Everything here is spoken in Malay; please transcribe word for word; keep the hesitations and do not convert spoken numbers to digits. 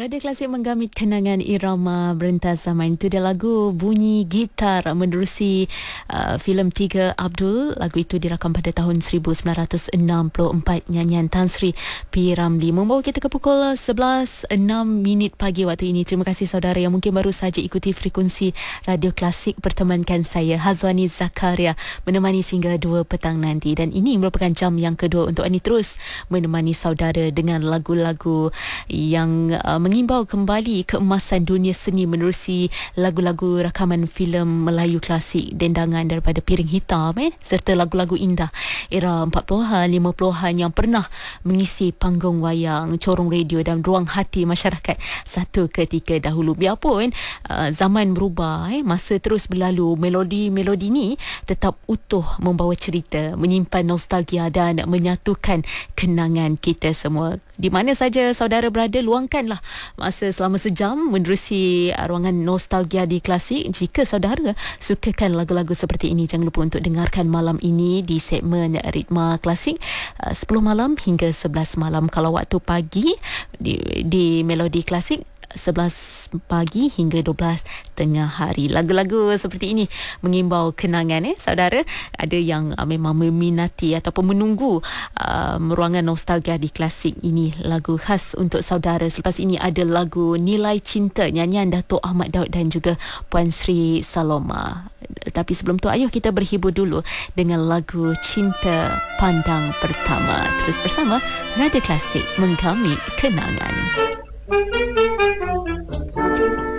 Radio Klasik menggamit kenangan irama berentas zaman. Itu dia lagu bunyi gitar menerusi uh, filem Tiga Abdul. Lagu itu dirakam pada tahun seribu sembilan ratus enam puluh empat. Nyanyian Tan Sri P. Ramlee membawa kita ke pukul sebelas enam minit pagi waktu ini. Terima kasih saudara yang mungkin baru saja ikuti frekuensi Radio Klasik. Pertemankan saya Hazwani Zakaria menemani sehingga dua petang nanti. Dan ini merupakan jam yang kedua untuk Ani terus menemani saudara dengan lagu-lagu yang uh, mengimbau kembali keemasan dunia seni menerusi lagu-lagu rakaman filem Melayu klasik, dendangan daripada Piring Hitam eh, serta lagu-lagu indah era empat puluhan, lima puluhan yang pernah mengisi panggung wayang, corong radio dan ruang hati masyarakat satu ketika dahulu. Biarpun uh, zaman berubah, eh, masa terus berlalu, melodi-melodi ni tetap utuh membawa cerita, menyimpan nostalgia dan menyatukan kenangan kita semua. Di mana saja saudara berada, luangkanlah masa selama sejam menerusi ruangan nostalgia di Klasik. Jika saudara sukakan lagu-lagu seperti ini, jangan lupa untuk dengarkan malam ini di segmen Ritma Klasik sepuluh malam hingga sebelas malam. Kalau waktu pagi di, di Melodi Klasik sebelas pagi hingga dua belas tengah hari. Lagu-lagu seperti ini mengimbau kenangan eh saudara. Ada yang uh, memang meminati ataupun menunggu uh, ruangan nostalgia di Klasik ini. Lagu khas untuk saudara. Selepas ini ada lagu Nilai Cinta, nyanyian Dato' Ahmad Daud dan juga Puan Sri Saloma. Tapi sebelum tu, ayuh kita berhibur dulu dengan lagu Cinta Pandang Pertama. Terus bersama Radio Klasik menggamit kenangan. Thank you.